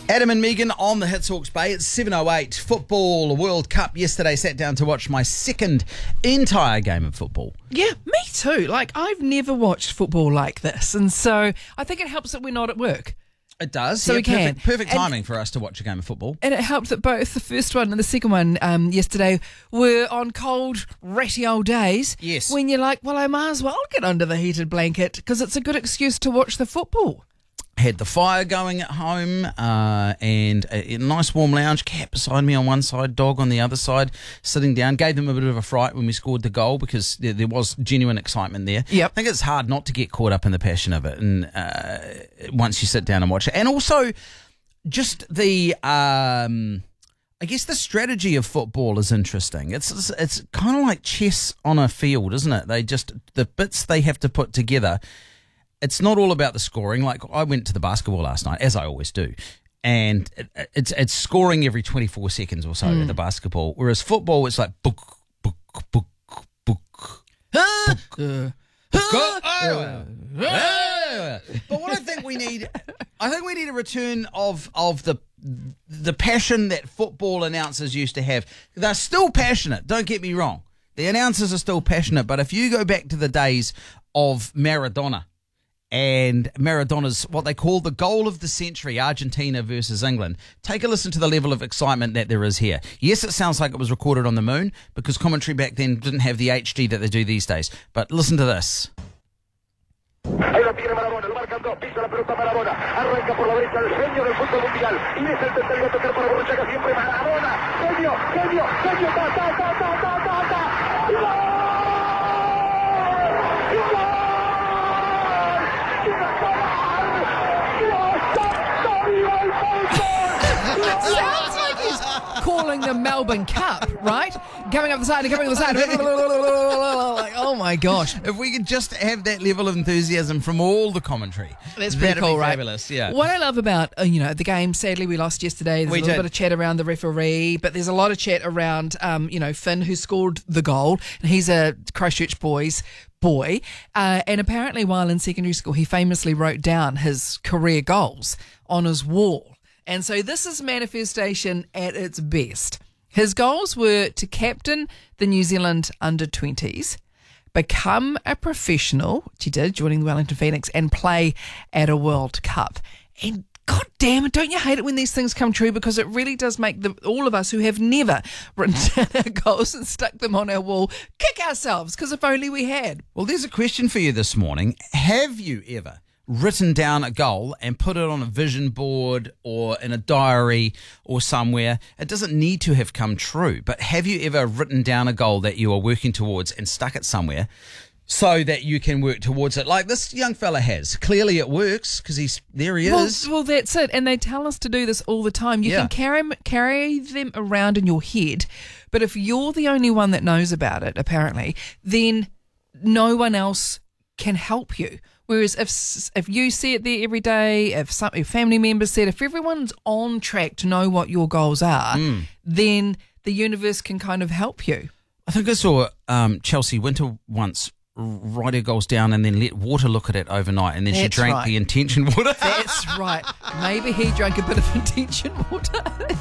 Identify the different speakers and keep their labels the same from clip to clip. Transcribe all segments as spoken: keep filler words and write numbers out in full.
Speaker 1: Adam and Megan on the Hits Hawke's Bay. It's seven oh eight. Football World Cup yesterday. Sat down to watch my second entire game of football.
Speaker 2: Yeah, me too. Like, I've never watched football like this. And so I think it helps that we're not at work.
Speaker 1: It does.
Speaker 2: So
Speaker 1: yeah,
Speaker 2: we can.
Speaker 1: Perfect, perfect
Speaker 2: And-
Speaker 1: timing for us to watch a game of football.
Speaker 2: And it helped that both the first one and the second one um, yesterday were on cold, ratty old days.
Speaker 1: Yes.
Speaker 2: When you're like, well, I might as well get under the heated blanket because it's a good excuse to watch the football.
Speaker 1: Had the fire going at home uh, and a, a nice warm lounge. Cat beside me on one side, dog on the other side, sitting down. Gave them a bit of a fright when we scored the goal because there, there was genuine excitement there.
Speaker 2: Yep.
Speaker 1: I think it's hard not to get caught up in the passion of it, and uh, once you sit down and watch it, and also just the. Um, I guess the strategy of football is interesting. It's it's, it's kind of like chess on a field, isn't it? They just the bits they have to put together. It's not all about the scoring. Like, I went to the basketball last night, as I always do, and it, it's it's scoring every twenty-four seconds or so
Speaker 2: Mm.
Speaker 1: at the basketball. Whereas football, it's like book, book, book, book.
Speaker 2: Uh,
Speaker 1: Go- oh, oh. But what I think we need, I think we need a return of of the the passion that football announcers used to have. They're still passionate. Don't get me wrong. The announcers are still passionate. But if you go back to the days of Maradona and Maradona's what they call the goal of the century, Argentina versus England, take a listen to the level of excitement that there is here. Yes, it sounds like it was recorded on the moon because commentary back then didn't have the H D that they do these days. But listen to this.
Speaker 3: Ahí la tiene Marabona, lo marcan dos, pisa la pelota Marabona, arranca por la derecha el genio del fútbol mundial, y es el tercero a tocar para Borruchaga, siempre Marabona, genio, genio, genio, ta, ta, ta, ta, ta, ta, ta, y gol, y gol, y gol, Dios santo, viva el fútbol.
Speaker 2: sounds like he's calling the Melbourne Cup, right? Coming up the side and coming up the side. Like, oh my gosh.
Speaker 1: If we could just have that level of enthusiasm from all the commentary,
Speaker 2: That's pretty
Speaker 1: that'd
Speaker 2: cool,
Speaker 1: be
Speaker 2: right?
Speaker 1: fabulous, yeah.
Speaker 2: What I love about uh, you know the game, sadly we lost yesterday. There's
Speaker 1: We
Speaker 2: a little
Speaker 1: did.
Speaker 2: bit of chat around the referee, but there's a lot of chat around um, you know Finn, who scored the goal, and he's a Christchurch boys boy. Uh, and apparently, while in secondary school, he famously wrote down his career goals on his wall. And so this is manifestation at its best. His goals were to captain the New Zealand under twenties, become a professional, which he did, joining the Wellington Phoenix, and play at a World Cup. And God damn it, don't you hate it when these things come true? Because it really does make the, all of us who have never written down our goals and stuck them on our wall kick ourselves, because if only we had.
Speaker 1: Well, there's a question for you this morning. Have you ever written down a goal and put it on a vision board or in a diary or somewhere? It doesn't need to have come true, but have you ever written down a goal that you are working towards and stuck it somewhere so that you can work towards it, like this young fella has? Clearly it works because he's there he
Speaker 2: Well,
Speaker 1: is.
Speaker 2: well, that's it. And they tell us to do this all the time. You
Speaker 1: Yeah.
Speaker 2: can carry 'em- carry them around in your head, but if you're the only one that knows about it, apparently, then no one else can help you. Whereas if s- if you see it there every day, if some if family members see it, if everyone's on track to know what your goals are,
Speaker 1: Mm.
Speaker 2: then the universe can kind of help you.
Speaker 1: I think I saw um, Chelsea Winter once write her goals down and then let water look at it overnight, and then she
Speaker 2: That's
Speaker 1: drank
Speaker 2: right.
Speaker 1: the intention water.
Speaker 2: That's right. Maybe he drank a bit of intention water.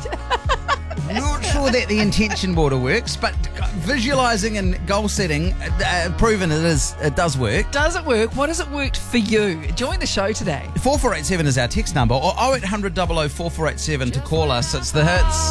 Speaker 1: Not sure that the intention water works, but visualising and goal setting, uh, proven it is, it does work.
Speaker 2: Does it work? What has it worked for you? Join the show today.
Speaker 1: four four eight seven is our text number, or oh eight hundred, double oh four four eight seven to call us. It's the Hits.